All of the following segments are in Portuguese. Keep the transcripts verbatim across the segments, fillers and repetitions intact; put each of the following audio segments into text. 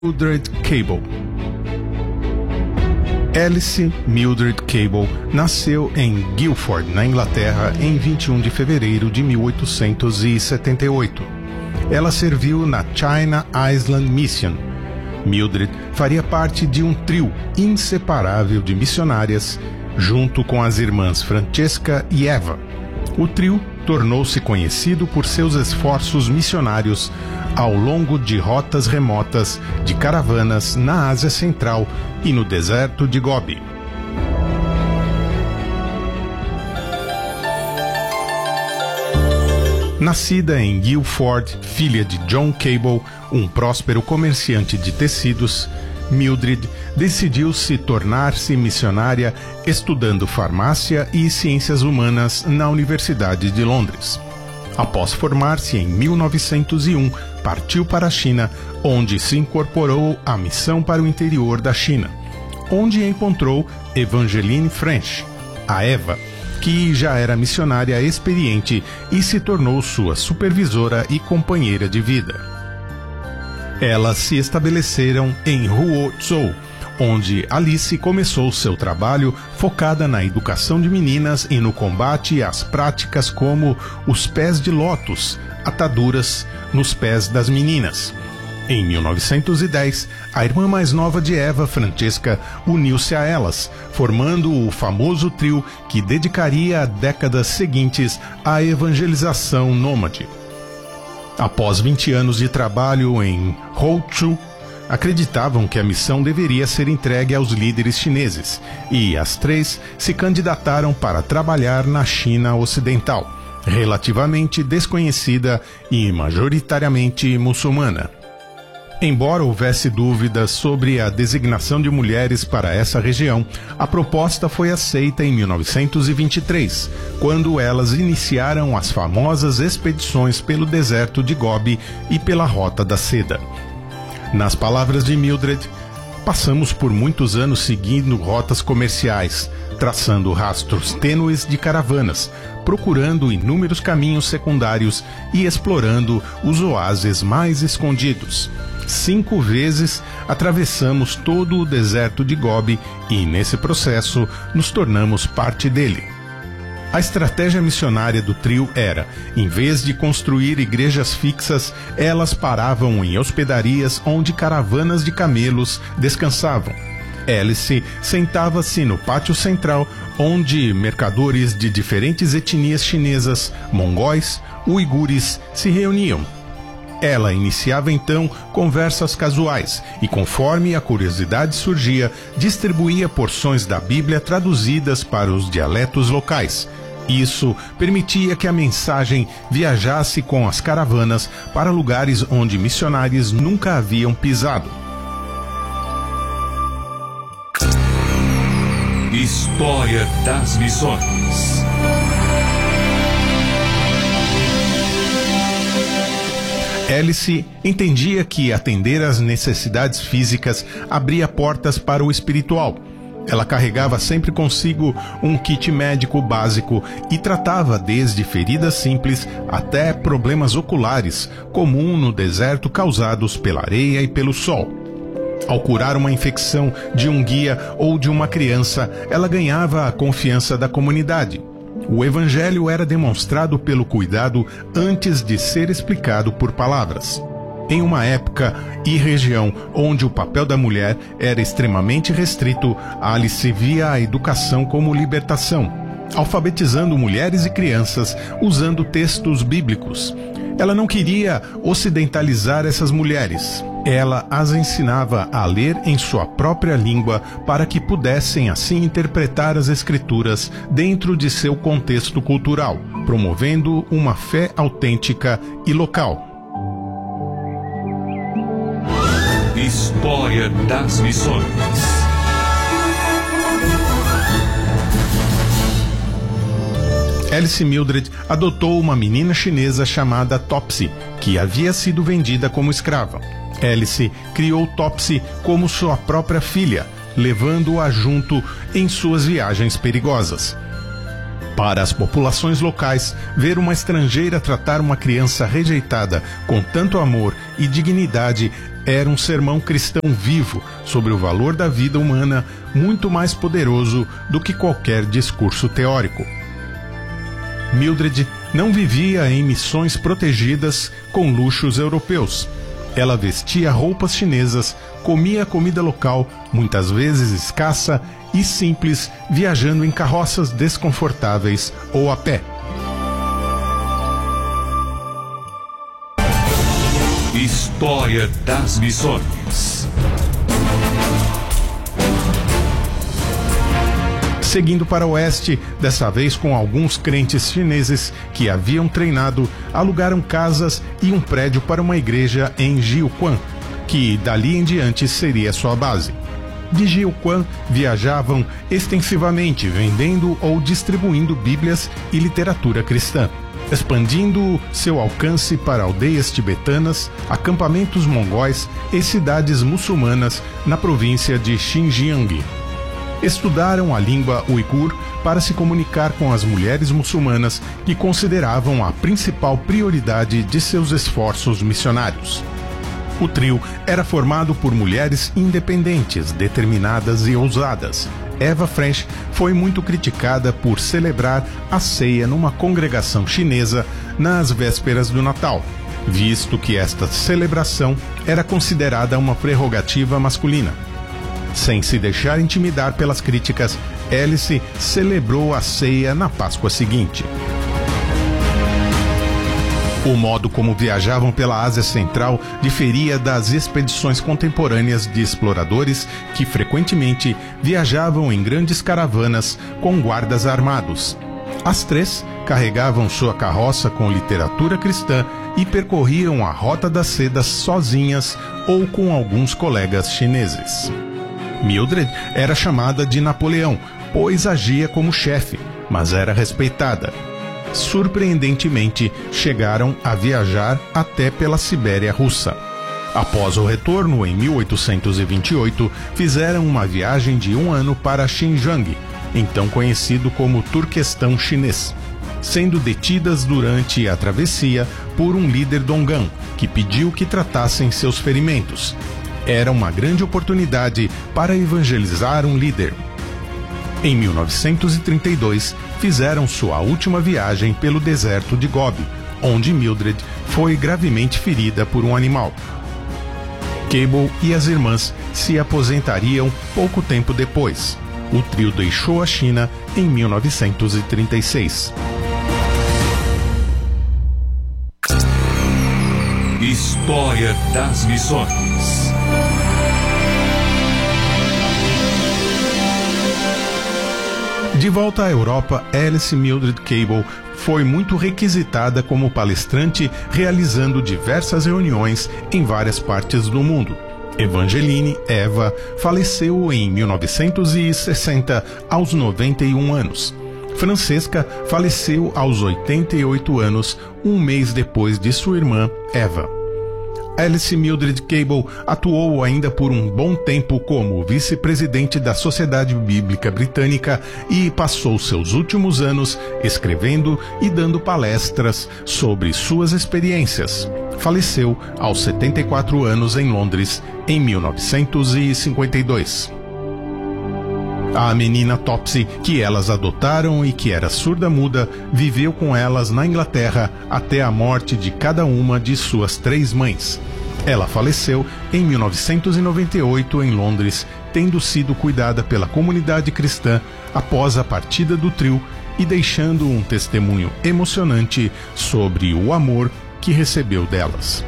Mildred Cable. Alice Mildred Cable nasceu em Guildford, na Inglaterra, em vinte e um de fevereiro de mil oitocentos e setenta e oito. Ela serviu na China Island Mission. Mildred faria parte de um trio inseparável de missionárias, junto com as irmãs Francesca e Eva. O trio tornou-se conhecido por seus esforços missionários ao longo de rotas remotas de caravanas na Ásia Central e no deserto de Gobi. Nascida em Guildford, filha de John Cable, um próspero comerciante de tecidos, Mildred decidiu se tornar-se missionária estudando farmácia e ciências humanas na Universidade de Londres. Após formar-se em mil novecentos e um, partiu para a China, onde se incorporou à missão para o interior da China, onde encontrou Evangeline French, a Eva, que já era missionária experiente e se tornou sua supervisora e companheira de vida. Elas se estabeleceram em Huozhou, onde Alice começou seu trabalho focada na educação de meninas e no combate às práticas como os pés de lótus, ataduras nos pés das meninas. Em mil novecentos e dez, a irmã mais nova de Eva, Francesca, uniu-se a elas, formando o famoso trio que dedicaria décadas seguintes à evangelização nômade. Após vinte anos de trabalho em Huozhou, acreditavam que a missão deveria ser entregue aos líderes chineses, e as três se candidataram para trabalhar na China Ocidental, relativamente desconhecida e majoritariamente muçulmana. Embora houvesse dúvidas sobre a designação de mulheres para essa região, a proposta foi aceita em mil novecentos e vinte e três, quando elas iniciaram as famosas expedições pelo deserto de Gobi e pela Rota da Seda. Nas palavras de Mildred, passamos por muitos anos seguindo rotas comerciais, traçando rastros tênues de caravanas, procurando inúmeros caminhos secundários e explorando os oásis mais escondidos. Cinco vezes atravessamos todo o deserto de Gobi e, nesse processo, nos tornamos parte dele. A estratégia missionária do trio era, em vez de construir igrejas fixas, elas paravam em hospedarias onde caravanas de camelos descansavam. Alice sentava-se no pátio central, onde mercadores de diferentes etnias chinesas, mongóis, uigures se reuniam. Ela iniciava então conversas casuais e, conforme a curiosidade surgia, distribuía porções da Bíblia traduzidas para os dialetos locais. Isso permitia que a mensagem viajasse com as caravanas para lugares onde missionários nunca haviam pisado. História das Missões. Alice entendia que atender às necessidades físicas abria portas para o espiritual. Ela carregava sempre consigo um kit médico básico e tratava desde feridas simples até problemas oculares, comum no deserto causados pela areia e pelo sol. Ao curar uma infecção de um guia ou de uma criança, ela ganhava a confiança da comunidade. O evangelho era demonstrado pelo cuidado antes de ser explicado por palavras. Em uma época e região onde o papel da mulher era extremamente restrito, Alice via a educação como libertação, alfabetizando mulheres e crianças usando textos bíblicos. Ela não queria ocidentalizar essas mulheres. Ela as ensinava a ler em sua própria língua para que pudessem assim interpretar as escrituras dentro de seu contexto cultural, promovendo uma fé autêntica e local. História das Missões. Alice Mildred adotou uma menina chinesa chamada Topsy, que havia sido vendida como escrava. Alice criou Topsy como sua própria filha, levando-a junto em suas viagens perigosas. Para as populações locais, ver uma estrangeira tratar uma criança rejeitada com tanto amor e dignidade era um sermão cristão vivo sobre o valor da vida humana, muito mais poderoso do que qualquer discurso teórico. Mildred não vivia em missões protegidas com luxos europeus. Ela vestia roupas chinesas, comia comida local, muitas vezes escassa e simples, viajando em carroças desconfortáveis ou a pé. História das Missões. Seguindo para o oeste, dessa vez com alguns crentes chineses que haviam treinado, alugaram casas e um prédio para uma igreja em Jiuquan, que dali em diante seria sua base. De Jiuquan viajavam extensivamente, vendendo ou distribuindo bíblias e literatura cristã, expandindo seu alcance para aldeias tibetanas, acampamentos mongóis e cidades muçulmanas na província de Xinjiang. Estudaram a língua uigur para se comunicar com as mulheres muçulmanas que consideravam a principal prioridade de seus esforços missionários. O trio era formado por mulheres independentes, determinadas e ousadas. Eva French foi muito criticada por celebrar a ceia numa congregação chinesa nas vésperas do Natal, visto que esta celebração era considerada uma prerrogativa masculina. Sem se deixar intimidar pelas críticas, Alice celebrou a ceia na Páscoa seguinte. O modo como viajavam pela Ásia Central diferia das expedições contemporâneas de exploradores que frequentemente viajavam em grandes caravanas com guardas armados. As três carregavam sua carroça com literatura cristã e percorriam a Rota das Sedas sozinhas ou com alguns colegas chineses. Mildred era chamada de Napoleão, pois agia como chefe, mas era respeitada. Surpreendentemente, chegaram a viajar até pela Sibéria russa. Após o retorno, em mil oitocentos e vinte e oito, fizeram uma viagem de um ano para Xinjiang, então conhecido como Turquestão chinês, sendo detidas durante a travessia por um líder Dongan, que pediu que tratassem seus ferimentos. Era uma grande oportunidade para evangelizar um líder. Em mil novecentos e trinta e dois, fizeram sua última viagem pelo deserto de Gobi, onde Mildred foi gravemente ferida por um animal. Cable e as irmãs se aposentariam pouco tempo depois. O trio deixou a China em mil novecentos e trinta e seis. História das Missões. De volta à Europa, Alice Mildred Cable foi muito requisitada como palestrante, realizando diversas reuniões em várias partes do mundo. Evangeline Eva faleceu em mil novecentos e sessenta, aos noventa e um anos. Francesca faleceu aos oitenta e oito anos, um mês depois de sua irmã Eva. Alice Mildred Cable atuou ainda por um bom tempo como vice-presidente da Sociedade Bíblica Britânica e passou seus últimos anos escrevendo e dando palestras sobre suas experiências. Faleceu aos setenta e quatro anos em Londres, em mil novecentos e cinquenta e dois. A menina Topsy, que elas adotaram e que era surda-muda, viveu com elas na Inglaterra até a morte de cada uma de suas três mães. Ela faleceu em mil novecentos e noventa e oito em Londres, tendo sido cuidada pela comunidade cristã após a partida do trio e deixando um testemunho emocionante sobre o amor que recebeu delas.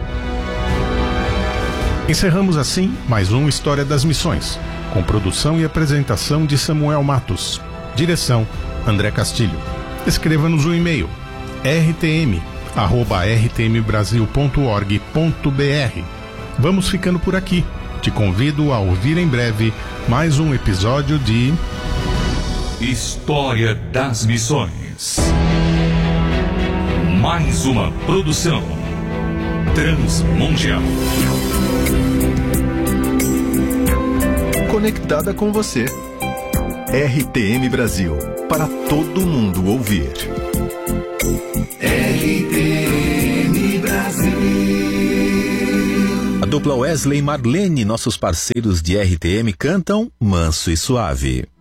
Encerramos assim mais um História das Missões, com produção e apresentação de Samuel Matos. Direção, André Castilho. Escreva-nos um e-mail, r t m arroba r t m brasil ponto org ponto b r. Vamos ficando por aqui. Te convido a ouvir em breve mais um episódio de História das Missões. Mais uma produção transmundial. Conectada com você. R T M Brasil. para todo mundo ouvir. R T M Brasil. A dupla Wesley e Marlene, nossos parceiros de R T M, cantam Manso e Suave.